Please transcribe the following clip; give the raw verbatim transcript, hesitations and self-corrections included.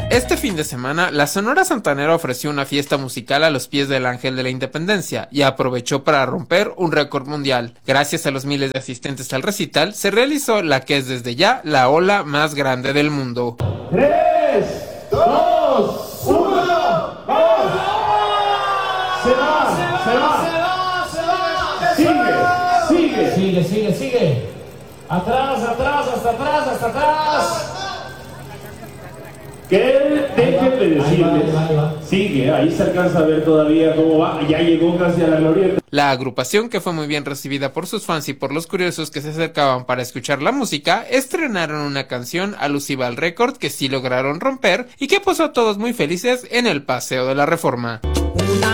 Este fin de semana, la Sonora Santanera ofreció una fiesta musical a los pies del Ángel de la Independencia y aprovechó para romper un récord mundial. Gracias a los miles de asistentes al recital, se realizó la que es desde ya la ola más grande del mundo. tres, dos, uno, ¡vamos! Se va, se va, se va, se va, sigue, sigue, sigue, sigue, sigue. Atrás, atrás, hasta atrás, hasta atrás. Que déjenme decirles, ahí va, ahí va. Sigue, ahí se alcanza a ver todavía cómo va, ya llegó casi a la glorieta. La agrupación, que fue muy bien recibida por sus fans y por los curiosos que se acercaban para escuchar la música, estrenaron una canción alusiva al récord que sí lograron romper y que puso a todos muy felices en el Paseo de la Reforma.